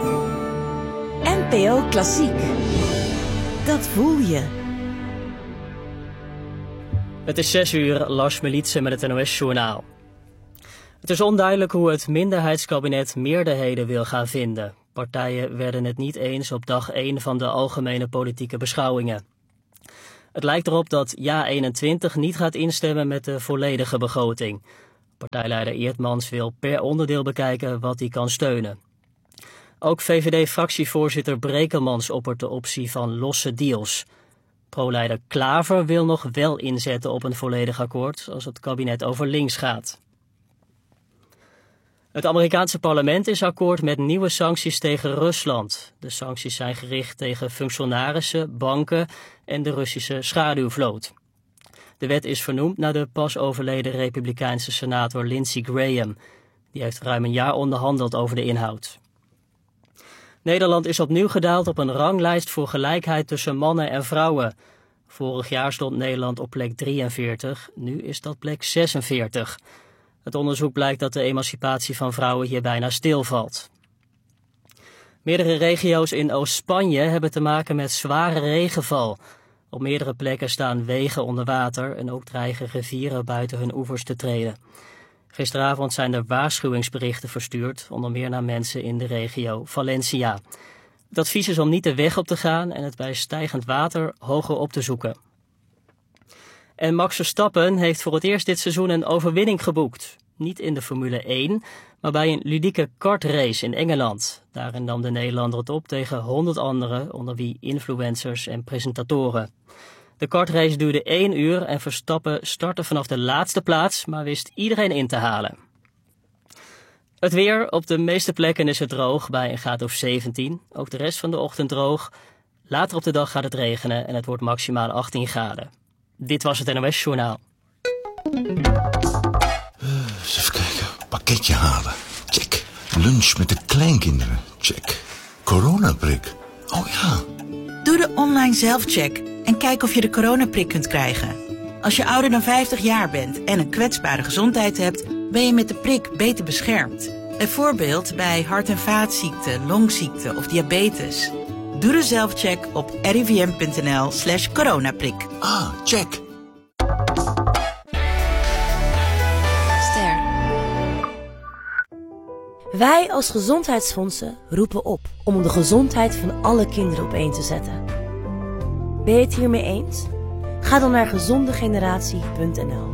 NPO Klassiek. Dat voel je. Het is 6 uur, Lars Melitse met het NOS-journaal. Het is onduidelijk hoe het minderheidskabinet meerderheden wil gaan vinden. Partijen werden het niet eens op dag 1 van de algemene politieke beschouwingen. Het lijkt erop dat JA21 niet gaat instemmen met de volledige begroting. Partijleider Eertmans wil per onderdeel bekijken wat hij kan steunen. Ook VVD-fractievoorzitter Brekelmans oppert de optie van losse deals. Pro-leider Klaver wil nog wel inzetten op een volledig akkoord als het kabinet over links gaat. Het Amerikaanse parlement is akkoord met nieuwe sancties tegen Rusland. De sancties zijn gericht tegen functionarissen, banken en de Russische schaduwvloot. De wet is vernoemd naar de pas overleden republikeinse senator Lindsey Graham. Die heeft ruim een jaar onderhandeld over de inhoud. Nederland is opnieuw gedaald op een ranglijst voor gelijkheid tussen mannen en vrouwen. Vorig jaar stond Nederland op plek 43, nu is dat plek 46. Het onderzoek blijkt dat de emancipatie van vrouwen hier bijna stilvalt. Meerdere regio's in Oost-Spanje hebben te maken met zware regenval. Op meerdere plekken staan wegen onder water en ook dreigen rivieren buiten hun oevers te treden. Gisteravond zijn er waarschuwingsberichten verstuurd, onder meer naar mensen in de regio Valencia. Het advies is om niet de weg op te gaan en het bij stijgend water hoger op te zoeken. En Max Verstappen heeft voor het eerst dit seizoen een overwinning geboekt. Niet in de Formule 1, maar bij een ludieke kartrace in Engeland. Daarin nam de Nederlander het op tegen 100 anderen, onder wie influencers en presentatoren. De kartrace duurde 1 uur en Verstappen startte vanaf de laatste plaats, maar wist iedereen in te halen. Het weer, op de meeste plekken is het droog bij een graad of 17. Ook de rest van de ochtend droog. Later op de dag gaat het regenen en het wordt maximaal 18 graden. Dit was het NOS-journaal. Eens even kijken. Pakketje halen. Check. Lunch met de kleinkinderen. Check. Coronaprik. Oh ja. Doe de online zelfcheck en kijk of je de coronaprik kunt krijgen. Als je ouder dan 50 jaar bent en een kwetsbare gezondheid hebt, ben je met de prik beter beschermd. Bijvoorbeeld bij hart- en vaatziekten, longziekten of diabetes. Doe de zelfcheck op rivm.nl/coronaprik. Ah, check. Ster. Wij als gezondheidsfondsen roepen op om de gezondheid van alle kinderen op één te zetten. Ben je het hiermee eens? Ga dan naar gezondegeneratie.nl.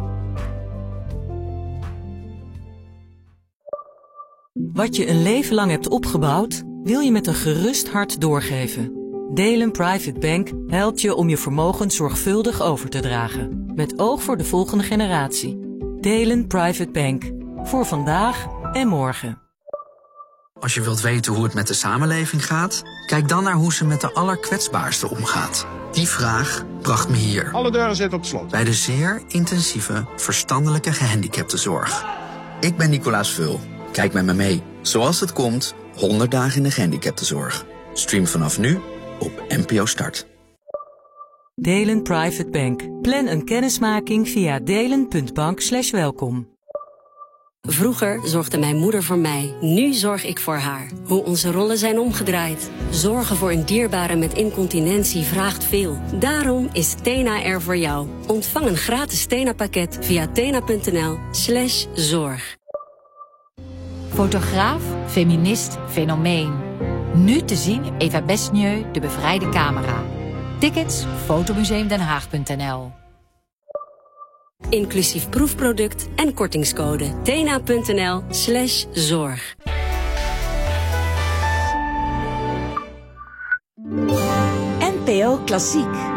Wat je een leven lang hebt opgebouwd, wil je met een gerust hart doorgeven. Delen Private Bank helpt je om je vermogen zorgvuldig over te dragen. Met oog voor de volgende generatie. Delen Private Bank. Voor vandaag en morgen. Als je wilt weten hoe het met de samenleving gaat, kijk dan naar hoe ze met de allerkwetsbaarsten omgaat. Die vraag bracht me hier. Alle deuren zitten op slot. Bij de zeer intensieve verstandelijke gehandicaptenzorg. Ik ben Nicolaas Vul. Kijk met me mee. Zoals het komt, 100 dagen in de gehandicaptenzorg. Stream vanaf nu op NPO Start. Delen Private Bank. Plan een kennismaking via delen.bank/welkom. Vroeger zorgde mijn moeder voor mij, nu zorg ik voor haar. Hoe onze rollen zijn omgedraaid. Zorgen voor een dierbare met incontinentie vraagt veel. Daarom is Tena er voor jou. Ontvang een gratis Tena-pakket via tena.nl/zorg. Fotograaf, feminist, fenomeen. Nu te zien Eva Besnieu, de bevrijde camera. Tickets fotomuseumdenhaag.nl. Inclusief proefproduct en kortingscode tena.nl/zorg. NPO Klassiek.